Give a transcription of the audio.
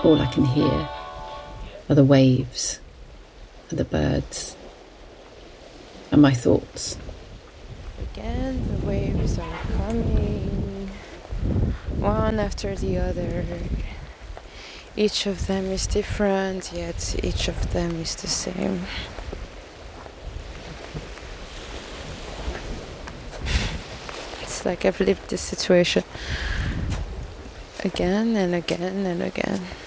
all I can hear are the waves and the birds and my thoughts. Again, the waves are coming, one after the other. Each of them is different, yet each of them is the same. It's like I've lived this situation again and again and again.